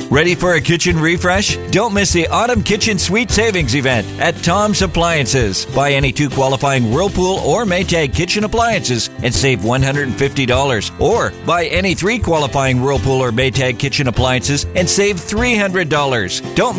Ready for a kitchen refresh? Don't miss the Autumn Kitchen Suite Savings event at Tom's Appliances. Buy any 2 qualifying Whirlpool or Maytag kitchen appliances and save $150. Or buy any 3 qualifying Whirlpool or Maytag kitchen appliances and save $300. Don't